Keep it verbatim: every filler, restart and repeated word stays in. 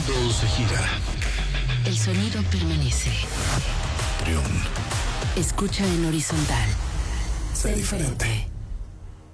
mundo se gira. El sonido permanece. Triun. Escucha en horizontal. Sé diferente.